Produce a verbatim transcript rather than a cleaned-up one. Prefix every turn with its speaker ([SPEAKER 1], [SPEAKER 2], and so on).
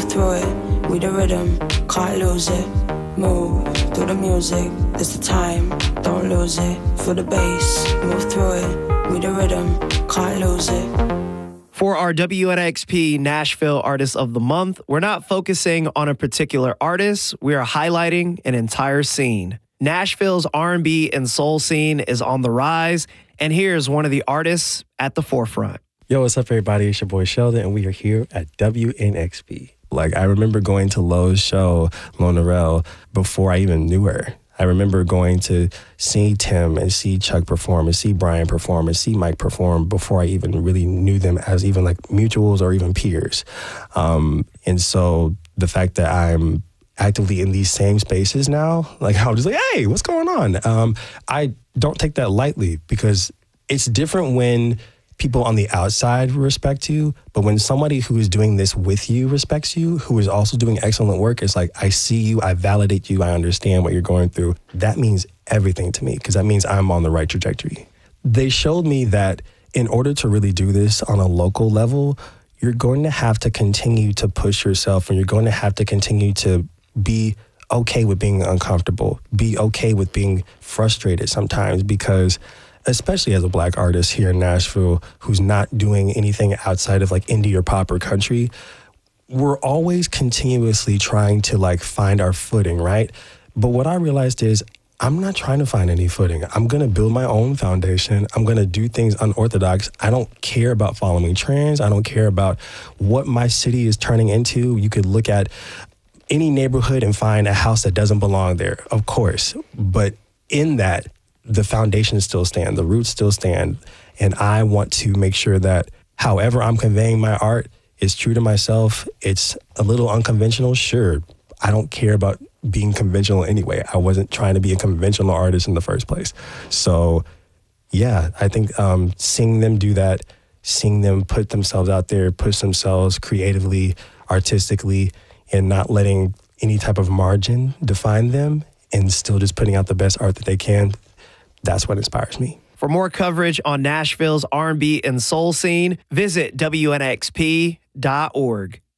[SPEAKER 1] move through it, we the rhythm, can't lose it. Move through the music, this the time, don't lose it. Feel the bass, move through it, we the rhythm, can't lose it.
[SPEAKER 2] For our W N X P Nashville Artist of the Month, we're not focusing on a particular artist, we are highlighting an entire scene. Nashville's R and B and soul scene is on the rise, and here's one of the artists at the forefront.
[SPEAKER 3] Yo, what's up, everybody? It's your boy Sheldon, and we are here at W N X P. Like, I remember going to Lowe's show, Lona Rel, before I even knew her. I remember going to see Tim and see Chuck perform and see Brian perform and see Mike perform before I even really knew them as even like mutuals or even peers. Um, and so the fact that I'm actively in these same spaces now, like I'm just like, hey, what's going on? Um, I don't take that lightly because it's different when people on the outside respect you, but when somebody who is doing this with you respects you, who is also doing excellent work, it's like, I see you, I validate you, I understand what you're going through. That means everything to me because that means I'm on the right trajectory. They showed me that in order to really do this on a local level, you're going to have to continue to push yourself and you're going to have to continue to be okay with being uncomfortable, be okay with being frustrated sometimes because especially as a Black artist here in Nashville who's not doing anything outside of like indie or pop or country, we're always continuously trying to like find our footing, right? But what I realized is I'm not trying to find any footing. I'm going to build my own foundation. I'm going to do things unorthodox. I don't care about following trends. I don't care about what my city is turning into. You could look at any neighborhood and find a house that doesn't belong there, of course. But in that, the foundation still stand, the roots still stand. And I want to make sure that however I'm conveying my art is true to myself. It's a little unconventional, sure. I don't care about being conventional anyway. I wasn't trying to be a conventional artist in the first place. So yeah, I think um, seeing them do that, seeing them put themselves out there, push themselves creatively, artistically, and not letting any type of margin define them and still just putting out the best art that they can, that's what inspires me.
[SPEAKER 2] For more coverage on Nashville's R and B and soul scene, visit W N X P dot org.